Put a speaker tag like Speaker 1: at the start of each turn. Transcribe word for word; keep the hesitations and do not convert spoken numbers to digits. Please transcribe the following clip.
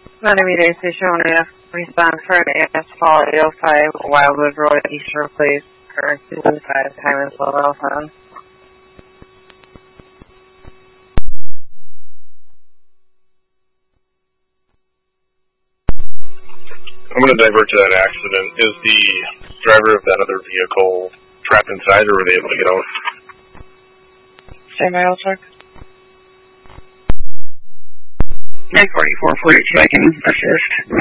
Speaker 1: Millimeter Station one F, respond for an A S Fall eight oh five, Wildwood Road, Eastern Place, current two one five, time is twelve oh seven.
Speaker 2: I'm going to divert to that accident. Is the driver of that other vehicle trapped inside, or were they able to get out?
Speaker 1: Stand by, I'll check. nine forty-four forty-two, I can assist.